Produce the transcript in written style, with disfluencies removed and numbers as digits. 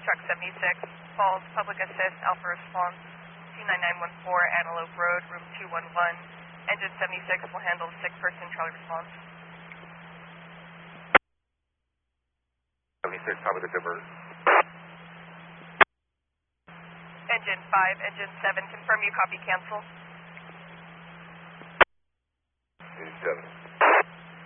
Truck 76, Falls, Public Assist, Alpha Response, 29914 Antelope Road, room 211. Engine 76 will handle the 6-person Charlie response. 76, copy the divert. Engine 5, Engine 7, confirm you copy cancel. Engine 7.